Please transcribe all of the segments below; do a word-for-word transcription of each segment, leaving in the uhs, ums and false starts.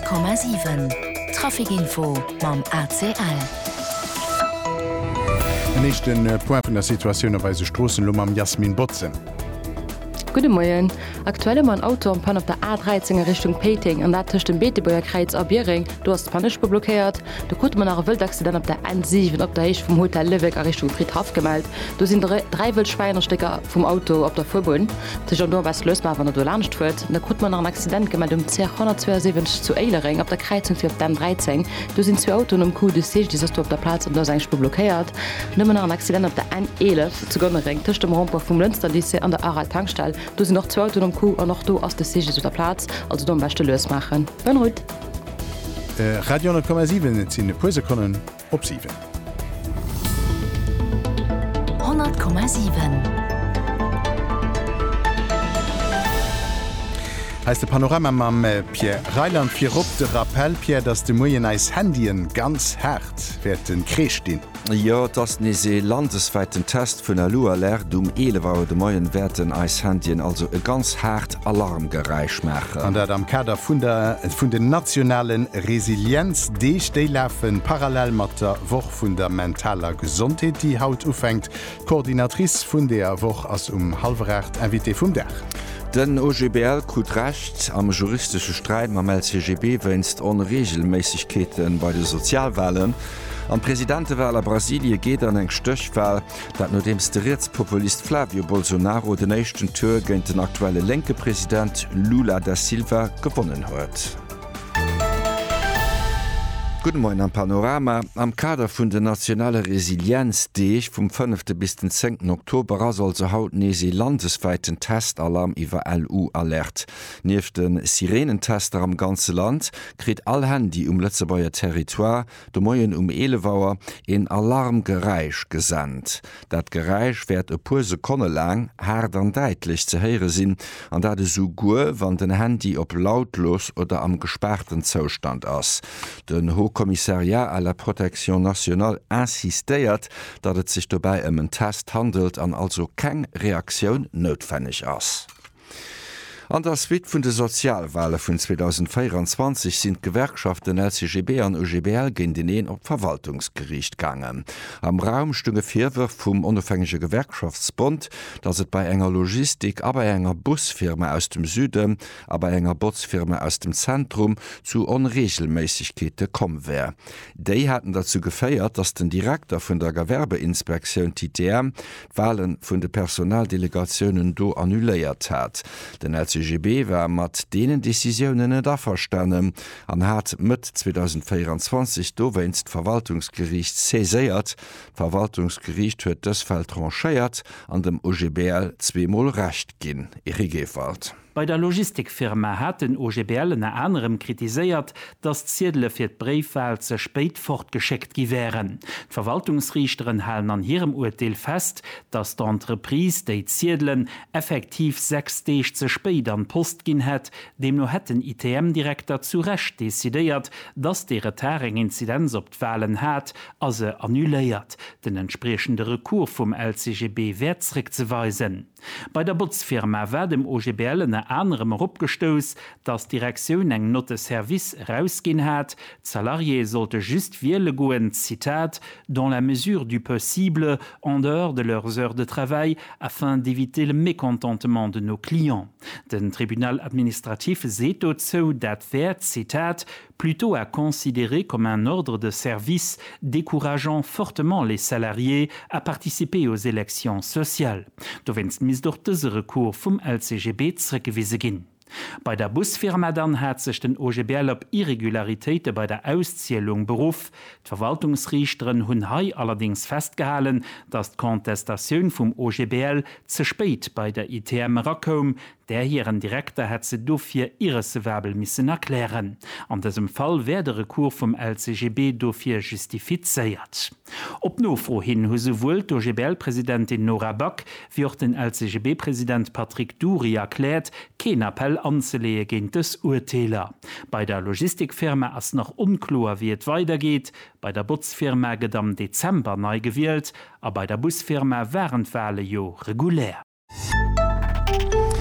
hundert Komma sieben Trafikinfo mam A C L. Nicht den Point von der Situation bei der Straßenlummer am Jasmin Botzen. Gute Morgen. Aktuell mein Auto am Pan auf der A dreizehn Richtung Peting an der Tisch dem Beteburger Kreuz ab Biering. Du hast Panisch blockiert. Du konnte man nach Wildaccident auf der N sieben auf der Hecht vom Hotel Lübeck Richtung Friedhof gemeldet. Du sind drei, drei Wildschweinerstecker vom Auto auf der Vorbahn. Das ist auch nur was lösbar, wenn du lernst wird. Da konnte man nach einem Accident gemeldet um C hundertzweiundsiebzig zu Eilering auf der Kreuzung für den dreizehn. Du sind zwei Autos um Q, du siehst, die hast du auf der Platz und da ist eine Spur blockiert. Nimm nach einem Accident auf der N elf zu Gönnering. Tisch dem Rumper vom Münster, die ist an der Aral Tankstelle. Du sind noch zwei Autos am Kuh und noch du aus der Siege zu der Platz, also du am besten Lös machen. Wenn gut. Äh, Radio hundert Komma sieben sind die Pause können ob sieben. hundert Komma sieben. Heißt der Panorama mam äh, Pierre Reiland fir op de Rappel Pierre, dats de Moien eis Handien ganz hart werden krech den. Ja, das ne se landesweiten Test vun der Lualert um elewer de Moien werden eis Handien also e ganz hart Alarmgereich machen. An dat am Kader vun der vun den nationalen Resilienz Desteläffen parallel mat der woch vun der mentaler Gesundheit, die haut ufengt. Koordinatrice vun der woch ass um halfrecht invité vum Dach. Den O G B L kut recht am juristische Streit am L C G B wennst Onregelmäßigkeiten bei de Sozialwahlen. Am Präsidentewahl a Brasilie geht an eng Stöchfall, dat no dem Sterreetspopulist Flavio Bolsonaro den nächsten Tour gegen den aktuelle Lenkepräsident Lula da Silva gewonnen huet. Guten Morgen am Panorama. Am Kader vun der nationale Resilienz Deeg vom fünften bis den zehnten Oktober soll se haut nesi landesweiten Testalarm iwwer L U alert. Nief den Sirenentester am ganze Land kriet all Handy um Letzebauer Territoire de Moien um Elevouer en Alarmgereich gesandt. Dat Gereich werd e puer Sekonne lang hart an deitlich ze heere sinn, an dat de so gur, wann den Handy op lautlos oder am gesperrten Zustand ass. Den Kommissariat à la Protection nationale insistiert, dat et sich dabei um einen Test handelt an also keng Reaktion notwendig ass. An der Suite vun de Sozialwahle vun zwanzig vierundzwanzig sind Gewerkschaften L C G B an O G B L gin den op Verwaltungsgericht gangen. Am Raum stunge Vierwurf vum unabhängige Gewerkschaftsbund, dats et bei enger Logistik, aber enger Busfirme aus dem Süden, aber enger Bootsfirme aus dem Zentrum zu Unregelmäßigkeiten kom wär. Dei hatten dazu gefeiert, dass den Direktor vun der Gewerbeinspektion T T M Wahlen vun de Personaldelegationen do annuléiert hat. Den L C G B war mat denen Decisionen net averstannen, an hat mit zwanzig vierundzwanzig do wennst Verwaltungsgericht céséiert. Verwaltungsgericht huet das Fall tranchéiert, an dem O G B L zweimal recht ginn. Irigefalt. Bei der Logistikfirma hat den O G B L en anderem kritiséiert, dass Ziedle fir d Briefwahl ze spéit fortgeschickt gi wären. Verwaltungsrichteren halen an ihrem Urteil fest, dass der Entreprise déi Ziedlen effektiv sechs Deeg ze spéit an Post gin het, dem no het den I T M-Direktor zu recht desideiert, dass de Retaring Inzidenz op d'Wahlen hat, as se annuléiert, den entsprechende Rekur vum L C G B wertsrick ze weisen. Bei der Bootsfirma war dem O G B L en anderem opgestoos, dass Direktion eng Note Service rausgin hat, Salarié sollte just wiele goen, Zitat, dans la mesure du possible, en dehors de leurs heures de travail, afin d'éviter le mécontentement de nos clients. Den Tribunal administratif seet dazu, dat wär, Zitat, plutôt à considérer comme un ordre de service décourageant fortement les salariés à participer aux élections sociales. Du wennst mis durch diese Rekur vom L C G B zurückgewiesen gehen. Bei der Busfirma dann hat sich den O G B L op Irregularitäten bei der Auszählung beruf. Die Verwaltungsrichterin hun hai allerdings festgehalten, dass die Kontestation vom O G B L zu spät bei der I T M rakom. Der hierieren Direktor hat se dofir irreversibel missen erklären. An diesem Fall wär der Rekur vom L C G B dofir justifizeiert. Ob no vorhin hu sowohl d'O G B L-Präsidentin Nora Back wie auch den L C G B-Präsident Patrick Duri erklärt, kein Appell anzulehe gegen des Urteiler. Bei der Logistikfirma ass noch unklar, wie es weitergeht. Bei der Bootsfirma geht am Dezember neu gewählt, aber bei der Busfirma waren Wahlen jo regulär.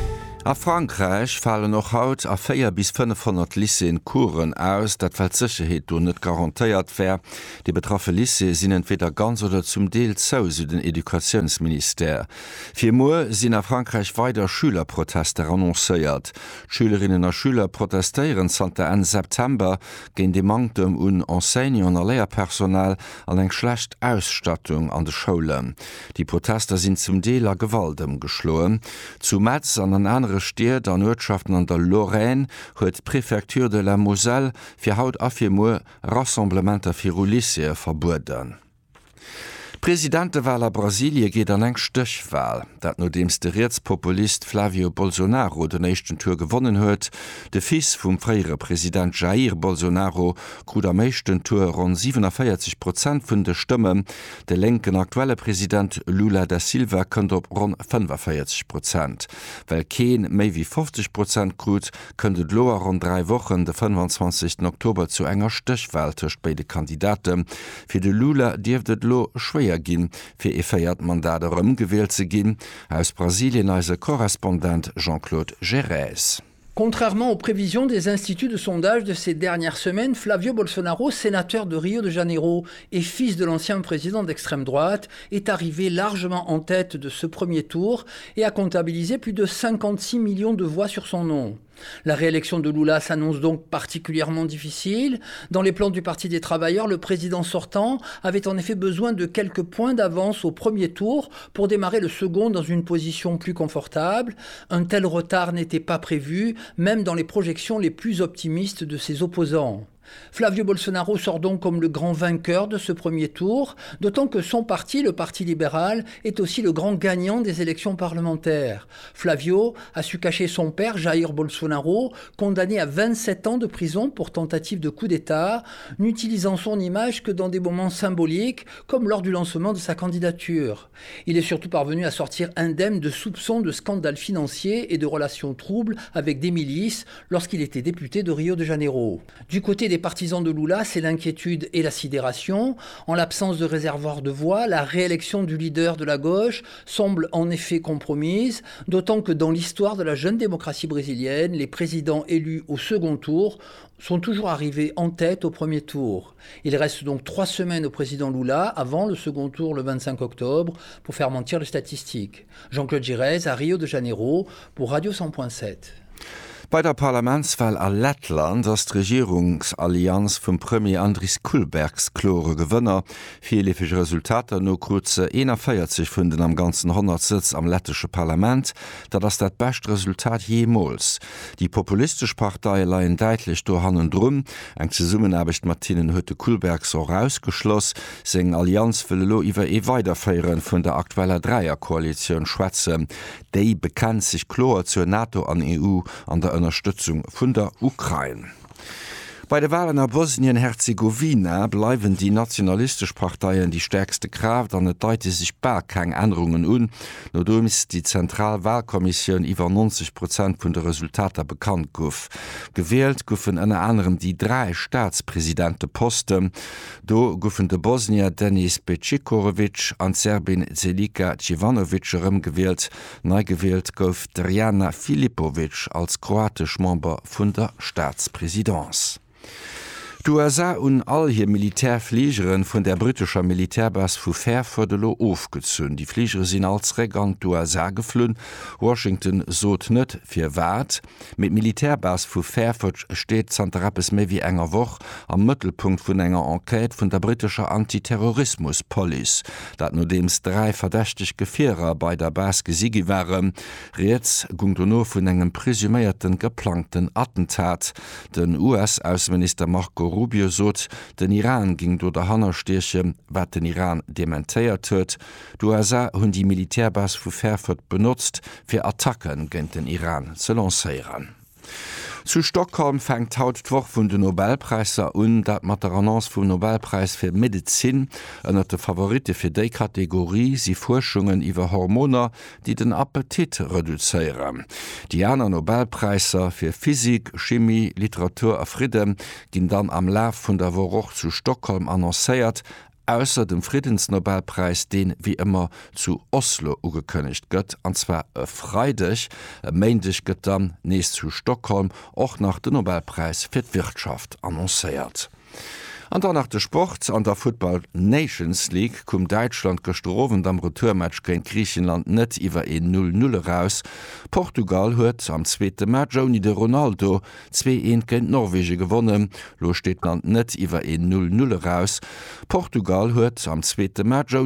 A Frankreich fallen noch haut a vier bis fünfhundert Lyceen Kuren aus, dat weil Sicherheit du net garantiiert wär. Die betraffe Lycée sind entweder ganz oder zum Deel zou zu den Edukationsminister. Vier Mo sind a Frankreich weiter Schülerproteste annoncéiert. Schülerinnen a Schüler protestieren sante en September gen de Mantum un Enseignant a Lehrpersonal an eng schlecht Ausstattung an de Schulen. Die Protester sind zum Deel a Gewaltem geschloen. Zu Metz an den anderen Stiert an Wirtschaften an der Lorraine huet Präfektur de la Moselle fir haut afirmo Rassemblementer fir Lycée verboden. Präsidentewahl a Brasilie geht an eng Stöchwahl, dat no dems der Rechtspopulist Flavio Bolsonaro den nächsten Tour gewonnen huet, de Fils vum freiere Präsident Jair Bolsonaro krut am mechten Tour rund siebenundvierzig Prozent vun de Stimmen, de lenken aktuelle Präsident Lula da Silva kënnt op rund fünfundvierzig Prozent. Well Keen méi wie fünfzig Prozent krut, kënnet loer rund drei Wochen de fünfundzwanzigsten Oktober zu enger Stöchwahl tech beide Kandidaten. Fi de Lula dirftet lo schwéier ginn fir e feiert Mandat ëmgewählt ze ginn, aus Brasilien als Korrespondent Jean-Claude Gérès. Contrairement aux prévisions des instituts de sondage de ces dernières semaines, Flavio Bolsonaro, sénateur de Rio de Janeiro et fils de l'ancien président d'extrême droite, est arrivé largement en tête de ce premier tour et a comptabilisé plus de cinquante-six millions de voix sur son nom. La réélection de Lula s'annonce donc particulièrement difficile. Dans les plans du Parti des travailleurs, le président sortant avait en effet besoin de quelques points d'avance au premier tour pour démarrer le second dans une position plus confortable. Un tel retard n'était pas prévu, même dans les projections les plus optimistes de ses opposants. Flavio Bolsonaro sort donc comme le grand vainqueur de ce premier tour, d'autant que son parti, le Parti libéral, est aussi le grand gagnant des élections parlementaires. Flavio a su cacher son père, Jair Bolsonaro, condamné à vingt-sept ans de prison pour tentative de coup d'État, n'utilisant son image que dans des moments symboliques, comme lors du lancement de sa candidature. Il est surtout parvenu à sortir indemne de soupçons de scandales financiers et de relations troubles avec des milices lorsqu'il était député de Rio de Janeiro. Du côté des partisans de Lula, c'est l'inquiétude et la sidération. En l'absence de réservoir de voix, la réélection du leader de la gauche semble en effet compromise, d'autant que dans l'histoire de la jeune démocratie brésilienne, les présidents élus au second tour sont toujours arrivés en tête au premier tour. Il reste donc trois semaines au président Lula avant le second tour le vingt-cinq octobre pour faire mentir les statistiques. Jean-Claude Gérès à Rio de Janeiro pour Radio cent point sept. Bei der Parlamentswahl a Lettland ass d' Regierungsallianz vum Premier Andris Kulbergs klore Gewënner, vielefege Resultater no kruze eenundvierzig vun den am ganzen hundert Sitz am lettesche Parlament, dat ass dat best Resultat jemols. Die populistisch Partei leiien deitlich do hannen drum, eng ze Summenerbecht Martinen huete Kulberg so rausgeschloss, seng Allianz wëlle lo iwwer e weiterfeieren vun der aktueller Dreierkoalition schwätze. Déi bekennt sich chlor zur NATO an E U an der Unterstützung vun der Ukraine. Bei der Wahlen a Bosnien-Herzegowina bleiwen die nationalistisch Parteien die stärkste Kraft, an et deite sich bar keng Änderungen un, no dom ist die Zentralwahlkommission iwwer neunzig Prozent vun der Resultater bekannt gouf. Gewählt goufen ënner anderem die drei Staatspräsidente Posten. Do goufen de Bosnier Denis Becikovic an Serbin Zelika Civanovicerem gewählt, nei gewählt gouf Drjana Filipovic als kroatisch Member vun der Staatspräsidentz. Du U S A un all hier Militärfliegeren vun der britischer Militärbas vu Fairfordelo ofgezünn. Die Fliegere sind als Regant U S A geflünn. Washington sot net fir wat. Mit Militärbas vu Fairford steht Santarapes méi wie enger woch am Mëttelpunkt vun enger Enquete vun der britischer Antiterrorismuspolice. Dat no dems drei verdächtig Gefährer bei der Bas gesiegi waren. Reets gung no vun engem presumierten geplanten Attentat. Den U S-Außenminister Marco Rubio sot, den Iran ging do der Hannersteche, wat den Iran dementéiert huet. Du U S A hunn die Militärbas vu Fairford benutzt fir Attacken géint den Iran ze lancéieren. Zu Stockholm fängt haut d'woch vun de Nobelpreiser un, dat mat der Annonce vum Nobelpreis fir Medizin ënner de Favorite fir déi Kategorie si Forschungen iwwer Hormoner, die den Appetit reduzéieren. Die aner Nobelpreiser fir Physik, Chemie, Literatur a Frieden ginn dann am Laf vun der Woche zu Stockholm annoncéiert, ausser dem Friedensnobelpreis, den wie immer zu Oslo ugekönigt gött, anzwer e Freidech, e Meindech gëtt dann nees zu Stockholm och nach den Nobelpreis fir d'Wirtschaft annoncéiert. An der nach de Sport an der Football Nations League kum Deutschland gestrowen am Retourmatch géint Griechenland net iwwer e null null raus. Portugal huet am zweete Match Johnny de Ronaldo zwei eins géint Norwege gewonnen. Lo steet Land net iwwer e null null raus. Portugal huet am zweete Match